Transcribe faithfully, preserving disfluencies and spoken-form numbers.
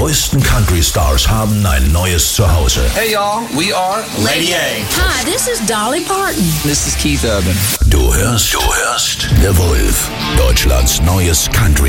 größten Country-Stars haben ein neues Zuhause. Hey y'all, we are Lady A. Hi, this is Dolly Parton. This is Keith Urban. Du hörst, du hörst The Wolf, Deutschlands neues Country